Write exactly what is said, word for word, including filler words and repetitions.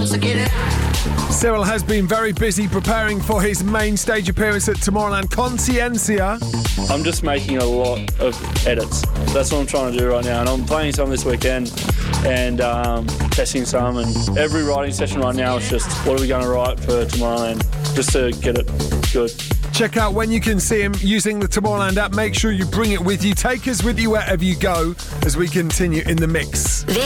Cyril has been very busy preparing for his main stage appearance at Tomorrowland. Consciencia. I'm just making a lot of edits. That's what I'm trying to do right now. And I'm playing some this weekend and um, testing some. And every writing session right now is just what are we going to write for Tomorrowland, just to get it good. Check out when you can see him using the Tomorrowland app. Make sure you bring it with you. Take us with you wherever you go as we continue in the mix.